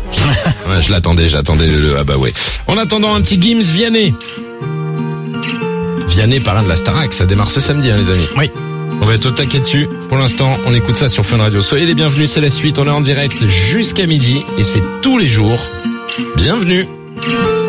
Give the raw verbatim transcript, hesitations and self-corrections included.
Ouais, je l'attendais, j'attendais le ah bah ouais. En attendant, un petit Gims Vianney. Vianney, parrain de la Starac, ça démarre ce samedi, hein, les amis. Oui. On va être au taquet dessus. Pour l'instant, on écoute ça sur Fun Radio. Soyez les bienvenus, c'est la suite. On est en direct jusqu'à midi et c'est tous les jours. Bienvenue.